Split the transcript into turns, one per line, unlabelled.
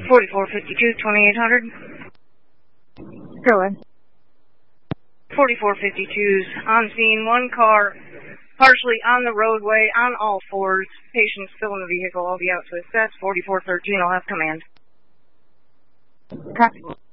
4452, 2800.
Go ahead.
4452's on scene, one car partially on the roadway, on all fours. Patients still in the vehicle. I'll be out to assess. 4413, I'll have command.
Copy.